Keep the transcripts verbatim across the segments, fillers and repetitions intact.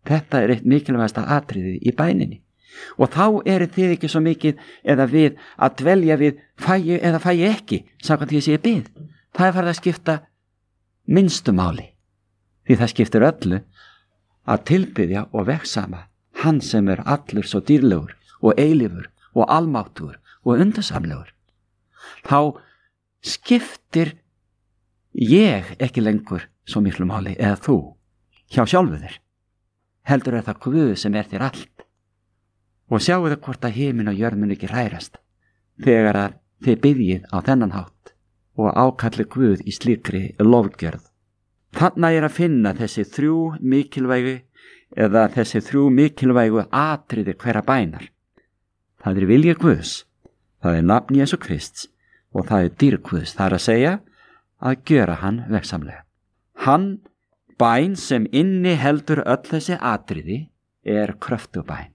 Þetta er eitt mikilvægasta atriði í bæninni. Og þá eru þið ekki svo mikið eða við að dvelja við fæi eða fæi ekki, samkvæmt því að ég bið. Það er farið að skipta minnstu máli. Því það skiptir öllu að tilbiðja og vegsama hann sem er allur svo dýrlegur og eilífur og almáttugur og undursamlegur. Þá skiptir ég ekki lengur svo miklu máli eða þú hjá sjálfu þér. Heldur er það Guð sem er þér allt. Og sjáu þið hvort að himin og jörð mun ekki hrærast þegar að þið biðjið á þennan hátt og ákalli Guð í slíkri lofgjörð. Þarna er að finna þessi þrjú mikilvægu eða þessi þrjú mikilvægu atriði hverra bænar. Það er vilji Guðs, það er nafn Jesú Krists og það er dýrð Guðs, það er að segja að gjöra hann vegsamlega. Hann bæn sem inni heldur öll þessi atriði er kröftubæn.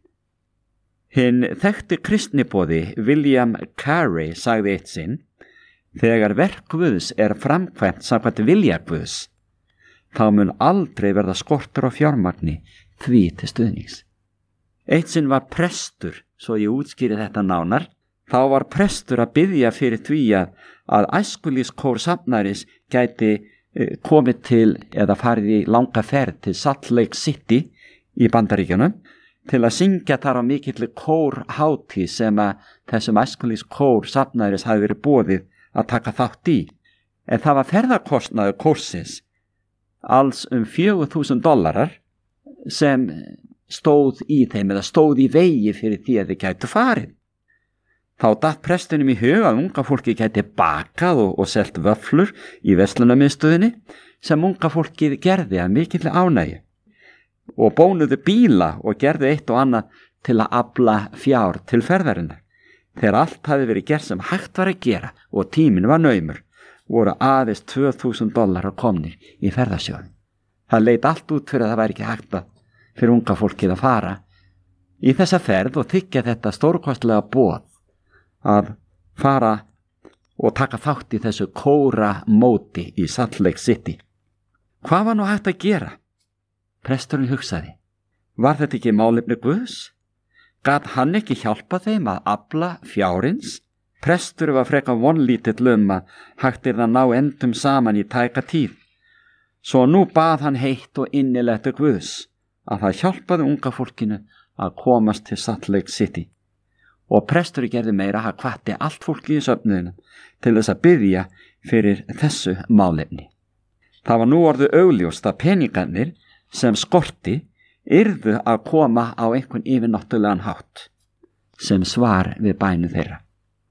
Hinn þekkti kristniboði William Carey sagði eitt sinn: þegar verk Guðs er framkvæmt samkvæmt vilja Guðs, þá mun aldrei verða skortur á fjármagni því til stuðnings. Eitt sinn var prestur, svo ég útskýri þetta nánar, þá var prestur að biðja fyrir því að, að æskulýskór safnaris gæti eh, komið til eða farið í langa ferð til Salt Lake City í Bandaríkjunum til að syngja þar á mikilli kórhátíð sem að þessum æskulýskór safnaris hafi verið boðið að taka þátt í. En það var ferðarkostnaður kórsins alls um fjögur þúsund dollarar sem stóð í þeim eða stóð í vegi fyrir því að þið gætu farið. Þá datt prestunum í hug að unga fólki gæti bakað og, og selt vöflur í verslunarmiðstöðinni sem unga fólkið gerði að mikilli ánægju og bónuðu bíla og gerðu eitt og annað til að afla fjár til ferðarinnar. Þegar allt hafi verið gert sem hægt var að gera og tíminn var naumur, voru aðeins tvö þúsund dollarar komnir í ferðasjóðin. Það leit allt út fyrir að það væri ekki hægt að fyrir unga fólkið að fara í þessa ferð og þykja þetta stórkostlega boð að fara og taka þátt í þessu kóra móti í Salt Lake City. Hvað var nú hægt að gera? Presturinn hugsaði, var þetta ekki málefni Guðs? Gat hann ekki hjálpa þeim að afla fjárins? Prestur var frekar vonlítill um að hægt er að ná endum saman í tæka tíð. Svo nú bað hann heitt og innilegt til Guðs að það hjálpaði unga fólkinu að komast til Salt Lake City. Og prestur gerði meira að hvatti allt fólki í söfnuðinu til þess að biðja fyrir þessu málefni. Það var nú orðið augljóst að peningarnir sem skorti yrðu að koma á einhvern yfirnáttúrulegan hátt sem svar við bænu þeirra.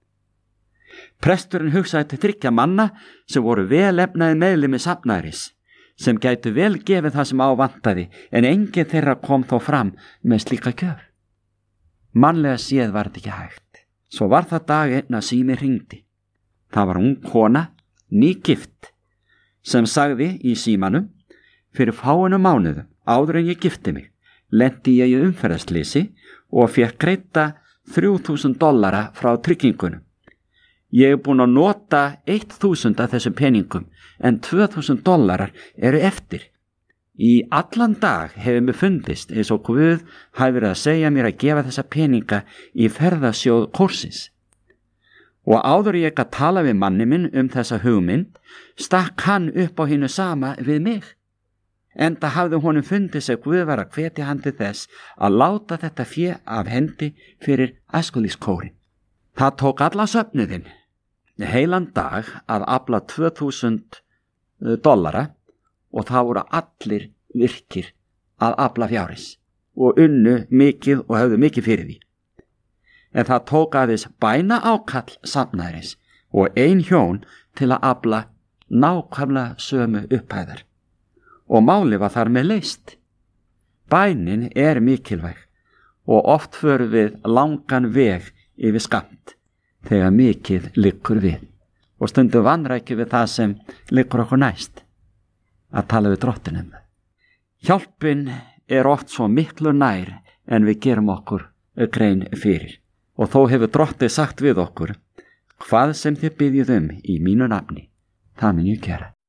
Presturinn hugsaði til þriggja manna sem voru vel efnaði meðlimi safnaðarins, sem gætu vel gefið það sem á vantaði, en enginn þeirra kom þó fram með slíka gjöf. Mannlega séð var þetta ekki hægt. Svo var það dag einn að sími hringdi. Það var ung kona, nýgift, sem sagði í símanum: fyrir fáeinum mánuðum áður en ég gifti mig, lenti ég í umferðarsleysi og fékk greidda þrjú þúsund dollara frá tryggingunum. Ég er búin að nota eitt þúsund af þessum peningum, en tvö þúsund dollarar eru eftir. Í allan dag hefur mér fundist eins og Guð hafi verið að segja mér að gefa þessa peninga í ferðasjóð kórsins. Og áður ég að tala við manni minn um þessa hugmynd, stakk hann upp á hinu sama við mig. Enda hafði honum fundið sig Guð var að hvetja hann til þess að láta þetta fé af hendi fyrir æskulýskórin. Það tók alla söfnuðinn heilan dag að afla tvö þúsund dollara og það voru allir virkir að afla fjárins og unnu mikið og höfðu mikið fyrir því. En það tók aðeins bæna ákall safnaðarins og ein hjón til að afla nákvæmlega sömu upphæðar. Og máli var þar með leyst. Bænin er mikilvæg og oft förum við langan veg yfir skammt þegar mikið liggur við og stundum vanrækjum við það sem liggur okkur næst, að tala við drottinum. Hjálpin er oft svo miklu nær en við gerum okkur grein fyrir og þó hefur drottið sagt við okkur: hvað sem þið biðjið um í mínu nafni, það mun ég gera.